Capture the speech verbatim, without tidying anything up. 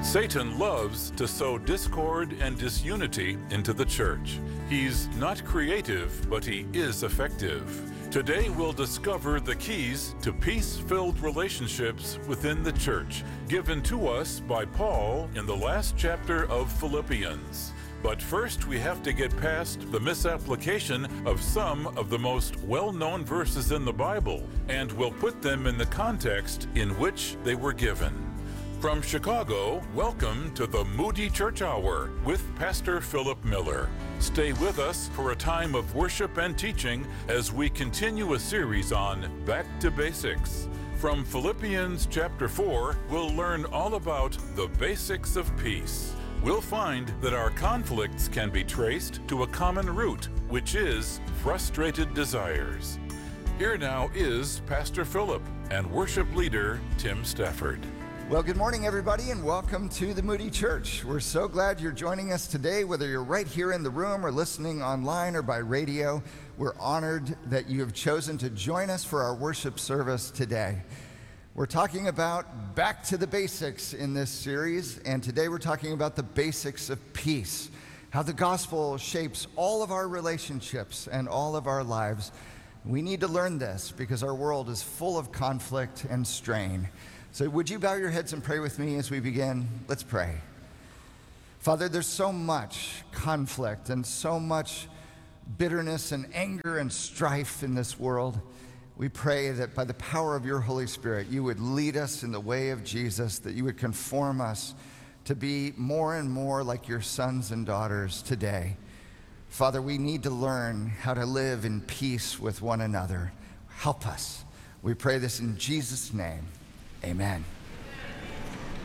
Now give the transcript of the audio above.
Satan loves to sow discord and disunity into the church. He's not creative, but he is effective. Today we'll discover the keys to peace-filled relationships within the church, given to us by Paul in the last chapter of Philippians. But first we have to get past the misapplication of some of the most well-known verses in the Bible, and we'll put them in the context in which they were given. From Chicago, welcome to the Moody Church Hour with Pastor Philip Miller. Stay with us for a time of worship and teaching as we continue a series on Back to Basics. From Philippians chapter four, we'll learn all about the basics of peace. We'll find that our conflicts can be traced to a common root, which is frustrated desires. Here now is Pastor Philip and worship leader Tim Stafford. Well, good morning, everybody, and welcome to the Moody Church. We're so glad you're joining us today, whether you're right here in the room or listening online or by radio. We're honored that you have chosen to join us for our worship service today. We're talking about back to the basics in this series, and today we're talking about the basics of peace, how the gospel shapes all of our relationships and all of our lives. We need to learn this because our world is full of conflict and strain. So would you bow your heads and pray with me as we begin? Let's pray. Father, there's so much conflict and so much bitterness and anger and strife in this world. We pray that by the power of your Holy Spirit, you would lead us in the way of Jesus, that you would conform us to be more and more like your sons and daughters today. Father, we need to learn how to live in peace with one another. Help us. We pray this in Jesus' name. Amen.